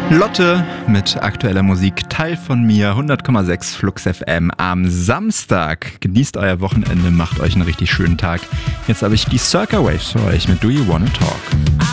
Lotte mit aktueller Musik, Teil von mir, 100,6 Flux FM am Samstag. Genießt euer Wochenende, macht euch einen richtig schönen Tag. Jetzt habe ich die Circa Waves für euch mit Do You Wanna Talk.